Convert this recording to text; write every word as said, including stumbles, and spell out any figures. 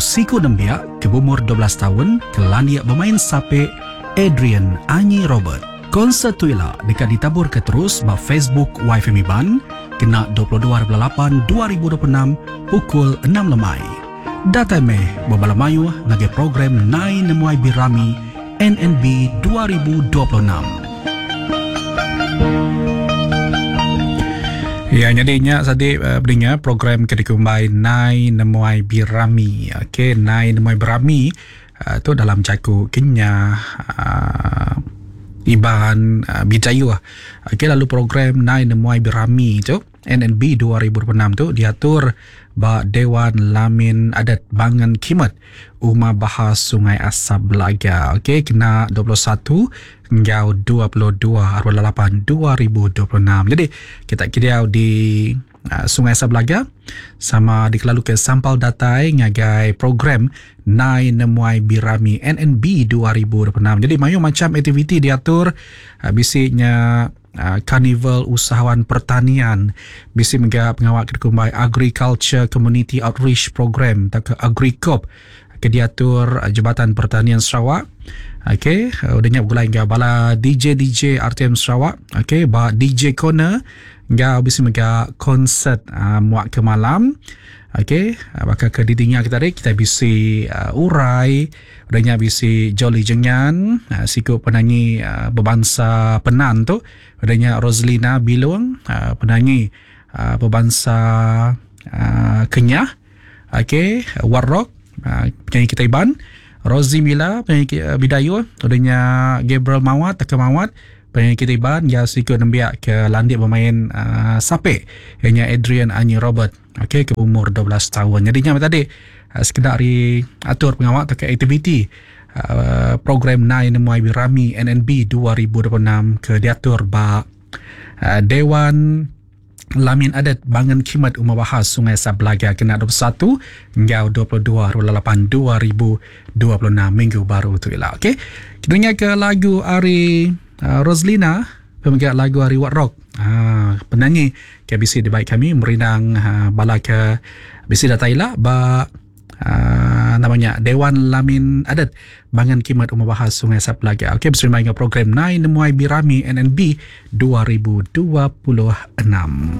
Siku Nembiak ke umur dua belas tahun ke landia bermain sape Adrian Anyi Robert. Konsert tuila dekat ditabur ke terus ba Facebook Y F M Iban kena dua puluh dua lapan dua ribu dua puluh enam pukul enam lemai. Data meh berbala mayu ngage program Nai Nemuai Birami N N B dua ribu dua puluh enam. Ya, jadinya tadi uh, berinya program kedikumbai Nai Nemuai Birami. Okey, Nai Nemuai Birami uh, tu dalam caku Kenya uh, Iban uh, Bidayu. Okey, lalu program Nai Nemuai Birami tu N N B dua ribu dua puluh enam tu diatur ba Dewan Lamin Adat Bangan Kimat Umar Bahas Sungai Asap Belaga. Okey, kena dua puluh satu hingga dua puluh dua lapan dua ribu dua puluh enam. Jadi kita kira di uh, Sungai Asap Belaga sama dikelalu ke sampel datai ngagai program Nai Nemuai Birami N N B dua ribu dua puluh enam. Jadi mayu macam aktiviti diatur uh, bisiknya Uh, Karnival Usahawan Pertanian, bisi mega pengawal kekumbai Agriculture Community Outreach Program tak ke AgriCop ke diatur uh, Jabatan Pertanian Sarawak. Okey, uh, udahnya bergulai hingga bala D J D J R T M Sarawak. Okey, ba D J Corner hingga bisi mega konsert uh, muak ke malam. Okey, uh, bakal ke didinya kita tarik kita bisi uh, urai udahnya bisi Jolly Jengan uh, siku penyanyi uh, berbangsa Penan tu udahnya Roslina Bilung uh, penyanyi uh, berbangsa uh, Kenyah. Okey, Warrock uh, penyanyi kita Iban, Rosie Mila penyanyi uh, Bidayu, udahnya Gabriel Mawat tak Mawat penyanyi kita Iban ya siku Nembiak ke landik bermain uh, sape ianya Adrian Anyi Robert. Okey, ke umur dua belas tahun. Jadinya tadi uh, sekedar di atur pengawal tak aktiviti uh, program Nai Nemuai Birami N N B dua ribu dua puluh enam ke diatur ba uh, Dewan Lamin Adat Bangan Kimat Umar Bahas Sungai Asap Belaga kena dua puluh satu hingga dua puluh dua lapan dua ribu dua puluh enam minggu baru tu ialah. Okey, kita dengar ke lagu Ari uh, Roslina pemegang lagu Ari What Rock. Ah, penyanyi ke B C di baik kami merindang uh, bala ke B C datailah ba uh, namanya Dewan Lamin Adat Bangan Kimat Umar Bahas Sungai Asap Belaga. Okey, bersama dengan program Nai Nemuai Birami N N B dua ribu dua puluh enam.